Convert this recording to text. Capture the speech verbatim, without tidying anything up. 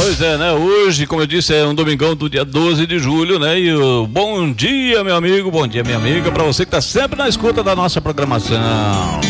Pois é, né? Hoje, como eu disse, é um domingão do dia doze de julho, né? E o bom dia, meu amigo, bom dia, minha amiga, pra você que tá sempre na escuta da nossa programação.